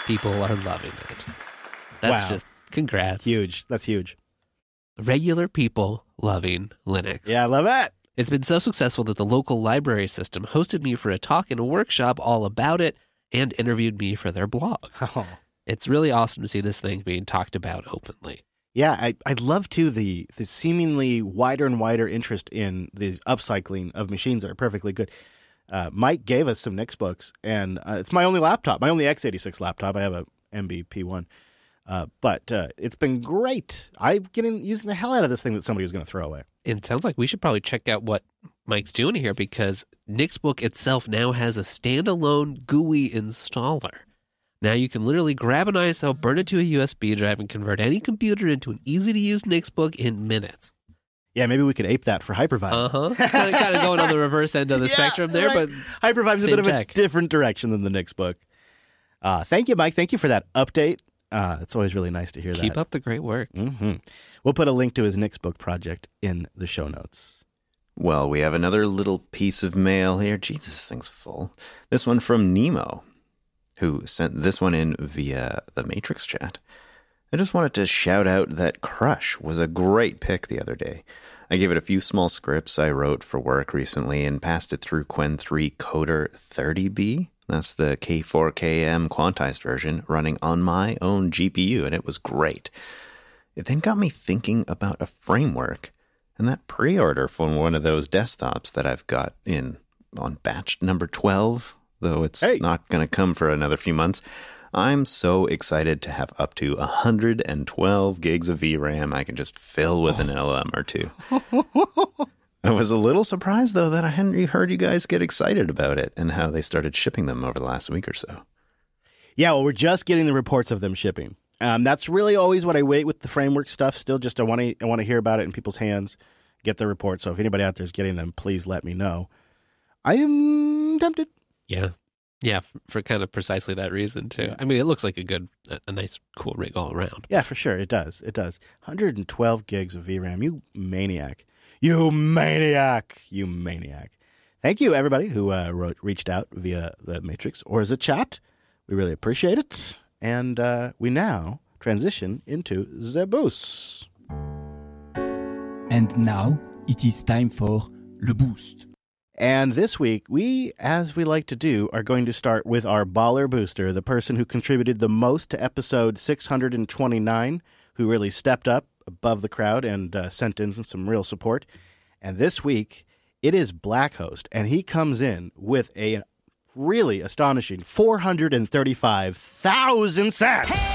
People are loving it. That's just congrats. Huge. That's huge. Regular people loving Linux. Yeah, I love it. It's been so successful that the local library system hosted me for a talk and a workshop all about it and interviewed me for their blog. Oh. It's really awesome to see this thing being talked about openly. Yeah, I love, too, the seemingly wider and wider interest in the upcycling of machines that are perfectly good. Mike gave us some Nix books, and it's my only laptop, my only x86 laptop. I have a MBP1. But it's been great. I'm using the hell out of this thing that somebody was going to throw away. And it sounds like we should probably check out what Mike's doing here, because Nixbook itself now has a standalone GUI installer. Now you can literally grab an ISO, burn it to a USB drive, and convert any computer into an easy-to-use Nixbook in minutes. Yeah, maybe we could ape that for Hypervibe. kind of going on the reverse end of the spectrum there, right. but Hypervibe's a bit of tech. a different direction than the Nixbook. Thank you, Mike. Thank you for that update. It's always really nice to hear that. Keep up the great work. Mm-hmm. We'll put a link to his Nixbook project in the show notes. Well, we have another little piece of mail here. Jesus, this thing's full. This one from Nemo, who sent this one in via the Matrix chat. I just wanted to shout out that Crush was a great pick the other day. I gave it a few small scripts I wrote for work recently and passed it through Qwen 3 Coder 30B. That's the K4KM quantized version running on my own GPU, and it was great. It then got me thinking about a framework, and that pre-order for one of those desktops that I've got on batch number 12, though it's not going to come for another few months. I'm so excited to have up to 112 gigs of VRAM I can just fill with an LM or two. I was a little surprised, though, that I hadn't heard you guys get excited about it and how they started shipping them over the last week or so. Yeah, well, we're just getting the reports of them shipping. That's really always what I wait with the framework stuff. Still, just I want to hear about it in people's hands, get the reports. So if anybody out there is getting them, please let me know. I am tempted. Yeah, for kind of precisely that reason, too. Yeah. I mean, it looks like a nice, cool rig all around. Yeah, for sure. It does. 112 gigs of VRAM. You maniac. You maniac. Thank you, everybody who reached out via the Matrix or as a chat. We really appreciate it. And we now transition into the Boost. And now it is time for Le Boost. And this week, we, as we like to do, are going to start with our baller booster, the person who contributed the most to episode 629, who really stepped up above the crowd and sent in some real support. And this week, it is Blackhost, and he comes in with a really astonishing 435,000 sats.